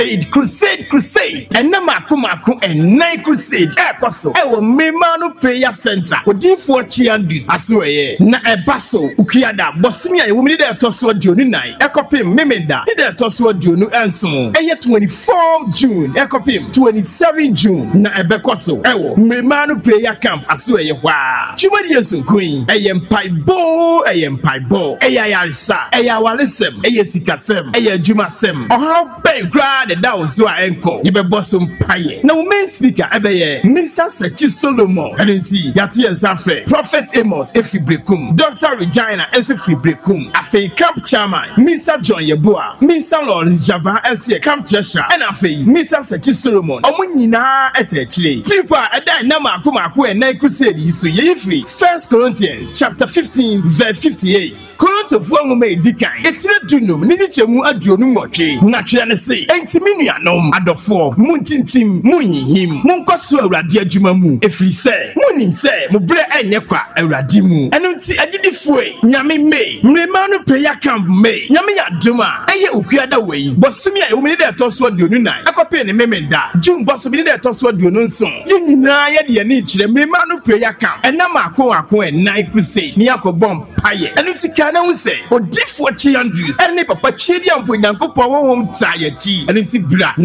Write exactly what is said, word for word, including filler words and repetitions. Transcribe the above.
crusade crusade ɛna mako mako ɛnan crusade ɛkɔ so ɛwɔ Memano prayer center odinfo chiandus asoɛyɛ na ɛba so ukuada bosumi a ɛwɔ mi de ɛtɔ so aduonu nan ɛkɔpem memenda de ɛtɔ so aduonu ɛnson ɛyɛ twenty-fourth June ɛkɔpem twenty-seventh June na ɛbɛkɔ so ɛwɔ Memano prayer camp asoɛyɛ hwa twumadi yesu kuin ɛyɛ mpaibo ɛyɛ mpaibo ɛyɛ ayaresa ɛyɛ awaresɛm ɛyɛ sikasɛm ɛyɛ adwumasɛm ɔhaw bɛn koraa de da wo so a ɛnkɔ yɛbɛbɔ so mpaeɛ na wo main speaker ɛbɛyɛ Mister Sechi Solomon ɛno nsi yɛato yɛn nsa frɛ Prophet Amos efi Brekum Doctor Regina ɛnso fi Brekum afei camp chairman Mister John Yeboah Mister Lawrence Java ɛnso yɛ camp treasurer ɛna afei Mister Sechi Solomon ɔmo nyinaa ɛtɛ akyire tipu a ɛda ɛnam ako mako ɛnan crusade yi so yɛyi firi First Corinthians chapter fifteen verse fifty-eight Korintofoɔ nwoma edi kan etire dunum ne kyɛmu aduonu nwɔtwe na twɛ ne se entimi nuanom adɔfoɔ muntintim munyihim monkɔ so awurade adwuma mu efiri sɛ munim sɛ mo brɛ ɛnyɛ kwa awurade mu ɛno nti agyidifoɔ nyame me Memano prayer camp me nyame yadom a ɛyɛ okuada wei bosumi a ɛwɔ mi de ɛtɔ so aduonu nan ɛkɔpɛ ne memenda June bosumi de ɛtɔ so aduonu nson yɛn nyinaa yɛde yɛn ani kyerɛ Memano prayer camp ɛnam ako ako ɛnan crusade ne akɔbɔ mpaeɛ ɛno nti ka na ho sɛ odifoɔ Chi Andrews ɛne papa Chiedi Ampo Nyankopɔn wɔn wɔn taa yɛkyi ɛno nti bra